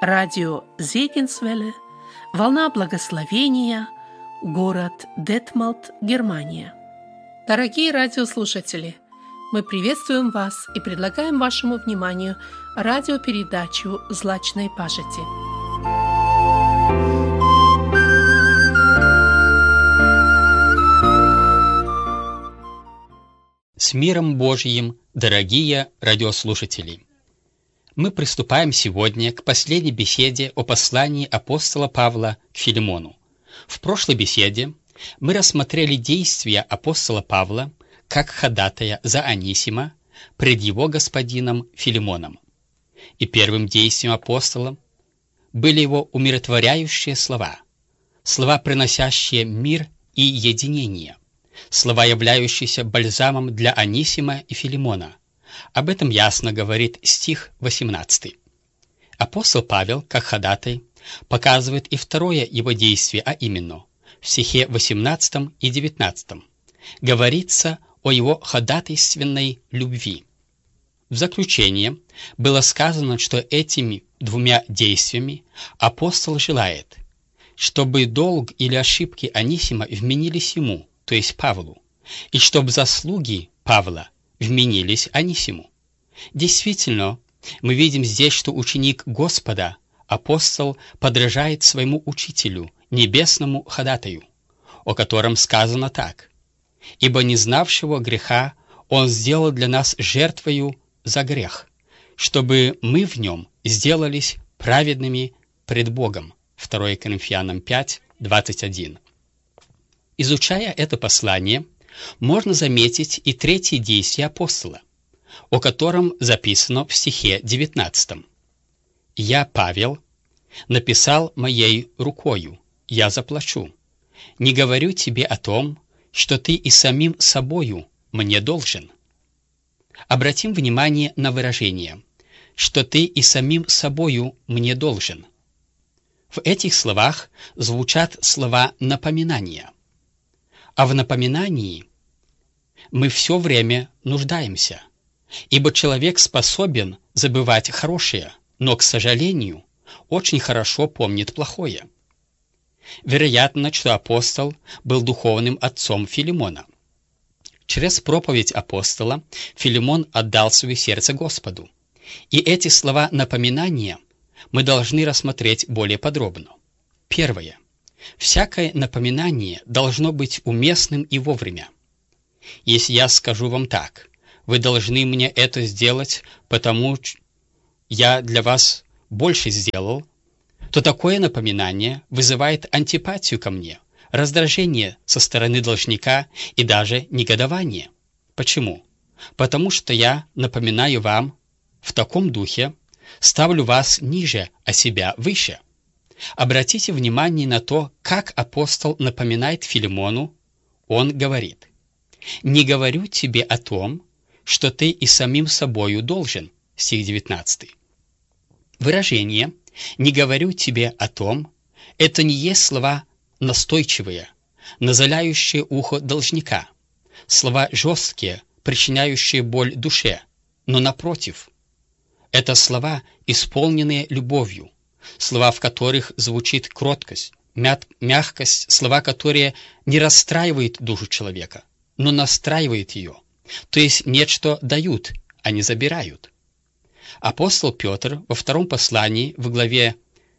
радио Зегенсвелле, волна благословения, город Детмалт, Германия. Дорогие радиослушатели, мы приветствуем вас и предлагаем вашему вниманию радиопередачу «Злачной пажити». С миром Божьим, дорогие радиослушатели! Мы приступаем сегодня к последней беседе о послании апостола Павла к Филимону. В прошлой беседе мы рассмотрели действия апостола Павла как ходатая за Анисима пред его господином Филимоном. И первым действием апостола были его умиротворяющие слова, слова, приносящие мир и единение, слова, являющиеся бальзамом для Анисима и Филимона. Об этом ясно говорит стих 18. Апостол Павел, как ходатай, показывает и второе его действие, а именно в стихе 18 и 19. Говорится о его ходатайственной любви. В заключение было сказано, что этими двумя действиями апостол желает, чтобы долг или ошибки Анисима вменились ему, то есть Павлу, и чтобы заслуги Павла вменились Анисиму. Действительно, мы видим здесь, что ученик Господа, апостол, подражает своему учителю, небесному ходатаю, о котором сказано так: «Ибо не знавшего греха он сделал для нас жертвою за грех, чтобы мы в нем сделались праведными пред Богом». 2 Коринфянам 5, 21. Изучая это послание, можно заметить и третье действие апостола, о котором записано в стихе 19. «Я, Павел, написал моей рукою, я заплачу. Не говорю тебе о том, что ты и самим собою мне должен». Обратим внимание на выражение «что ты и самим собою мне должен». В этих словах звучат слова напоминания. А в напоминании мы все время нуждаемся, ибо человек способен забывать хорошее, но, к сожалению, очень хорошо помнит плохое. Вероятно, что апостол был духовным отцом Филимона. Через проповедь апостола Филимон отдал свое сердце Господу, и эти слова напоминания мы должны рассмотреть более подробно. Первое. Всякое напоминание должно быть уместным и вовремя. Если я скажу вам так: вы должны мне это сделать, потому я для вас больше сделал, то такое напоминание вызывает антипатию ко мне, раздражение со стороны должника и даже негодование. Почему? Потому что я напоминаю вам в таком духе, ставлю вас ниже, а себя выше. Обратите внимание на то, как апостол напоминает Филимону. Он говорит: «Не говорю тебе о том, что ты и самим собою должен». Стих 19. Выражение «не говорю тебе о том» — это не есть слова настойчивые, назаляющие ухо должника, слова жесткие, причиняющие боль душе, но напротив, это слова, исполненные любовью, слова, в которых звучит кроткость, мягкость, слова, которые не расстраивают душу человека, но настраивают ее, то есть нечто дают, а не забирают. Апостол Петр во втором послании в главе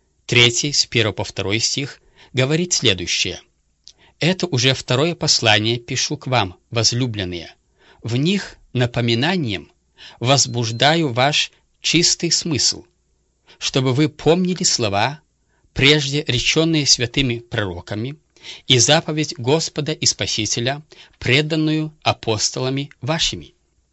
3 с 1 по 2 стих говорит следующее: «Это уже второе послание пишу к вам, возлюбленные. В них напоминанием возбуждаю ваш чистый смысл, чтобы вы помнили слова, прежде реченные святыми пророками, и заповедь Господа и Спасителя, преданную апостолами вашими».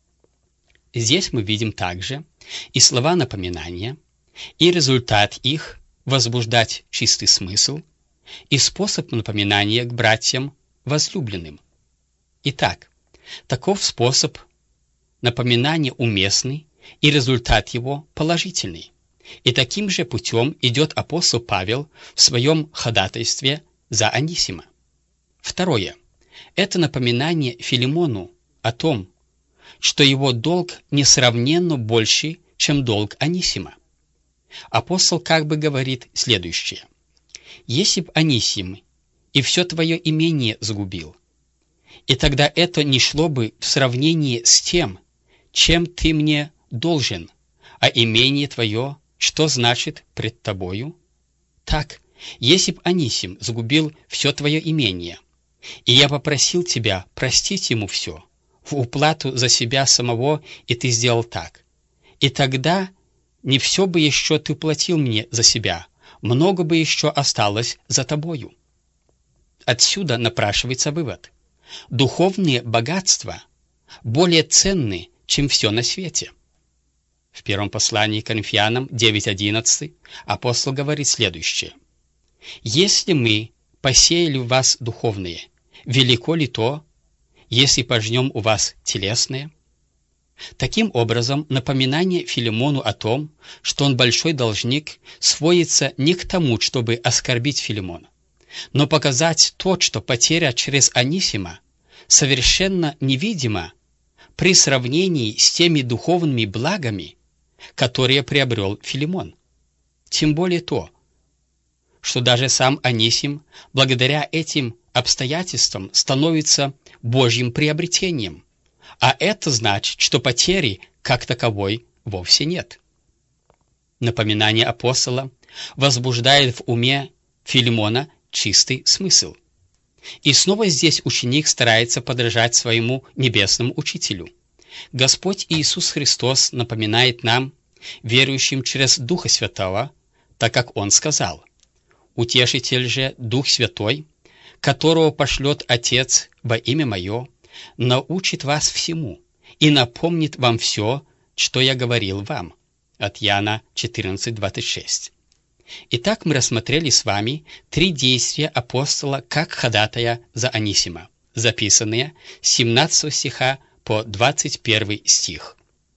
Здесь мы видим также и слова напоминания, и результат их возбуждать чистый смысл, и способ напоминания к братьям возлюбленным. Итак, таков способ напоминания уместный, и результат его положительный. И таким же путем идет апостол Павел в своем ходатайстве за Анисима. Второе. Это напоминание Филимону о том, что его долг несравненно больше, чем долг Анисима. Апостол как бы говорит следующее. «Если б Анисим и все твое имение сгубил, и тогда это не шло бы в сравнении с тем, чем ты мне должен, а имение твое, что значит пред тобою? Так, если б Анисим сгубил все твое имение, и я попросил тебя простить ему все, в уплату за себя самого, и ты сделал так, и тогда не все бы еще ты платил мне за себя, много бы еще осталось за тобою». Отсюда напрашивается вывод. Духовные богатства более ценны, чем все на свете. В первом послании к Коринфянам 9:11 апостол говорит следующее. «Если мы посеяли в вас духовные, велико ли то, если пожнем у вас телесные?» Таким образом, напоминание Филимону о том, что он большой должник, сводится не к тому, чтобы оскорбить Филимона, но показать то, что потеря через Анисима совершенно невидима при сравнении с теми духовными благами, которые приобрел Филимон. Тем более то, что даже сам Анисим, благодаря этим обстоятельствам, становится Божьим приобретением, а это значит, что потери как таковой вовсе нет. Напоминание апостола возбуждает в уме Филимона чистый смысл. И снова здесь ученик старается подражать своему небесному учителю. Господь Иисус Христос напоминает нам, верующим через Духа Святого, так как Он сказал: «Утешитель же Дух Святой, которого пошлет Отец во имя Мое, научит вас всему и напомнит вам все, что я говорил вам». От Иоанна 14:26. Итак, мы рассмотрели с вами 3 действия апостола как ходатая за Анисима, записанные с 17 стиха по 21 стих.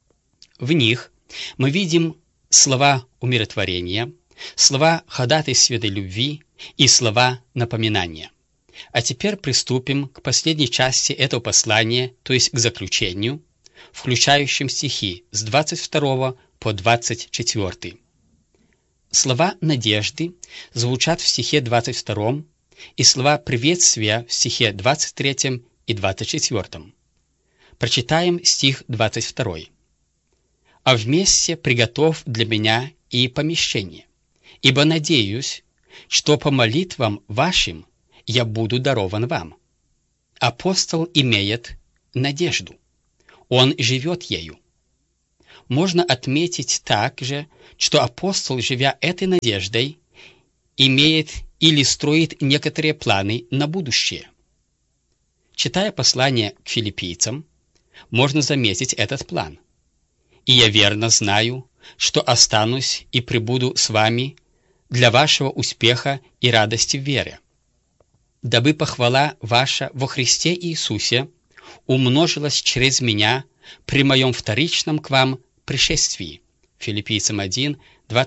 В них мы видим слова умиротворения, слова ходатайственной любви и слова напоминания. А теперь приступим к последней части этого послания, то есть к заключению, включающим стихи с 22 по 24. Слова надежды звучат в стихе 22 и слова приветствия в стихе 23 и 24. Прочитаем стих 22. «А вместе приготовь для меня и помещение, ибо надеюсь, что по молитвам вашим я буду дарован вам». Апостол имеет надежду. Он живет ею. Можно отметить также, что апостол, живя этой надеждой, имеет или строит некоторые планы на будущее. Читая послание к филиппийцам, можно заметить этот план. «И я верно знаю, что останусь и пребуду с вами для вашего успеха и радости в вере, дабы похвала ваша во Христе Иисусе умножилась через меня при моем вторичном к вам пришествии». Филиппийцам 1,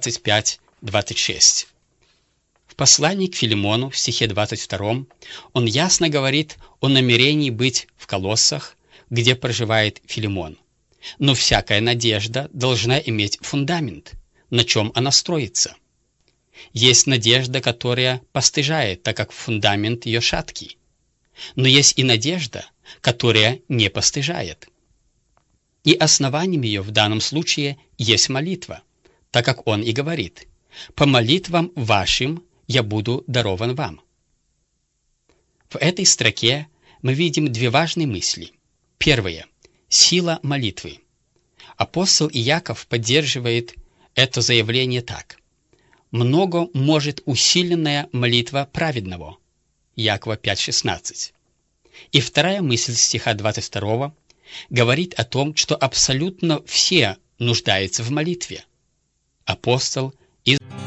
25-26. В послании к Филимону в стихе 22 он ясно говорит о намерении быть в Колоссах, где проживает Филимон. Но всякая надежда должна иметь фундамент, на чем она строится. Есть надежда, которая постыжает, так как фундамент ее шаткий. Но есть и надежда, которая не постыжает. И основанием ее в данном случае есть молитва, так как он и говорит: «По молитвам вашим я буду дарован вам». В этой строке мы видим 2 важные мысли. Первое – сила молитвы. Апостол Иаков поддерживает это заявление так: «Много может усиленная молитва праведного». Иакова 5:16. И вторая мысль стиха 22 говорит о том, что абсолютно все нуждаются в молитве. Апостол из